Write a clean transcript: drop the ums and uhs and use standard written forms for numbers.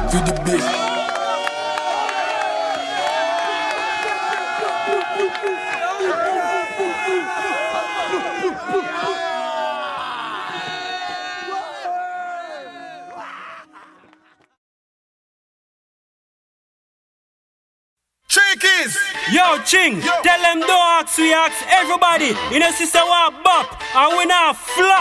for the beat. Yo, Ching, tell them don't ask, we ask everybody. You know, sister, what bop, and we not flop.